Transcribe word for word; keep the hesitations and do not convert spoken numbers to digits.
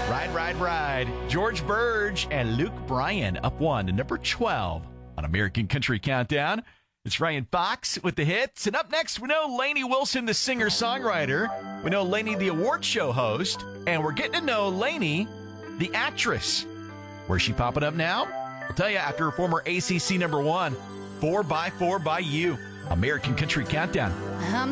Ride, ride, ride. George Burge and Luke Bryan up one to number twelve on American Country Countdown. It's Ryan Fox with the hits. And up next, we know Lainey Wilson, the singer-songwriter. We know Lainey, the award show host. And we're getting to know Lainey, the actress. Where's she popping up now? I'll tell you after her former A C C number one, four by four by You. American Country Countdown. I'm